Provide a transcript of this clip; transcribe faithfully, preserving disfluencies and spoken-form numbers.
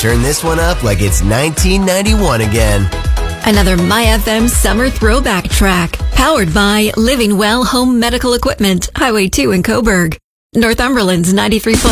turn this one up like it's nineteen ninety-one again. Another My F M summer throwback track, powered by Living Well Home Medical Equipment, Highway two in Coburg. Northumberland's ninety-three point